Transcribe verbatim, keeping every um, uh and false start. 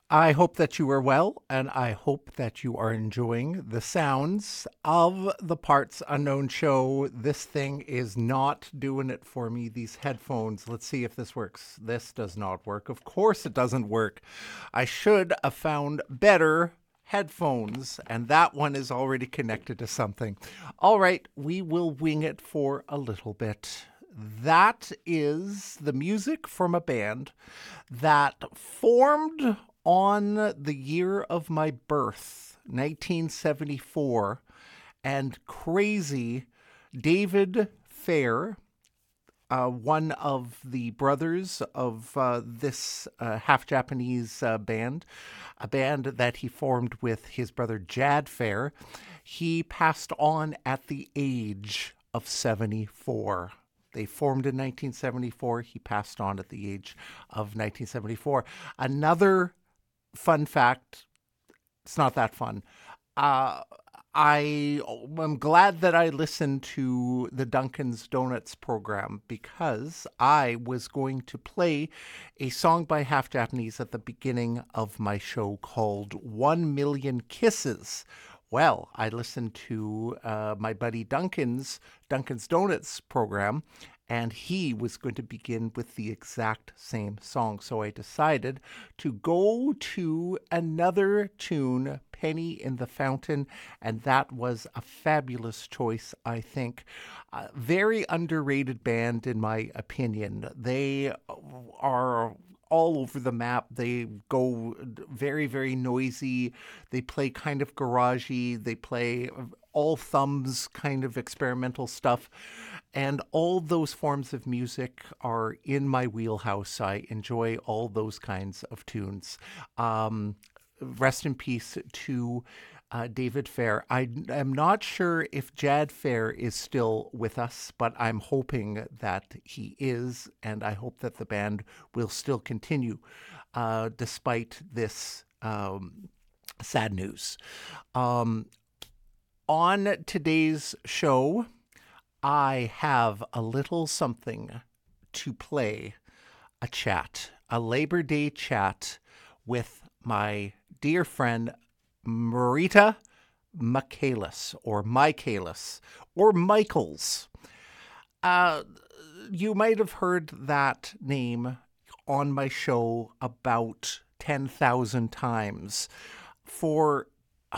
I hope that you are well, and I hope that you are enjoying the sounds of the Parts Unknown show. This thing is not doing it for me, these headphones. Let's see if this works. This does not work. Of course, it doesn't work. I should have found better headphones, and that one is already connected to something. All right, we will wing it for a little bit. That is the music from a band that formed on the year of my birth, nineteen seventy-four, and crazy David Fair, uh, one of the brothers of uh, this uh, half Japanese uh, band, a band that he formed with his brother Jad Fair. He passed on at the age of seventy-four. They formed in nineteen seventy-four. He passed on at the age of nineteen seventy-four. Another fun fact, it's not that fun. Uh, I am glad that I listened to the Dunkin's Donuts program because I was going to play a song by Half Japanese at the beginning of my show called One Million Kisses. Well, I listened to uh, my buddy Duncan's Dunkin's Donuts program, and he was going to begin with the exact same song. So I decided to go to another tune, Penny in the Fountain, and that was a fabulous choice, I think. A very underrated band, in my opinion. They are all over the map. They go very, very noisy. They play kind of garagey. They play all thumbs kind of experimental stuff. And all those forms of music are in my wheelhouse. I enjoy all those kinds of tunes. Um, rest in peace to uh, David Fair. I am not sure if Jad Fair is still with us, but I'm hoping that he is, and I hope that the band will still continue uh, despite this um, sad news. Um, on today's show, I have a little something to play, a chat, a Labor Day chat with my dear friend Marita Michaelis, or Michaelis, or Michaels. Uh, you might have heard that name on my show about ten thousand times. For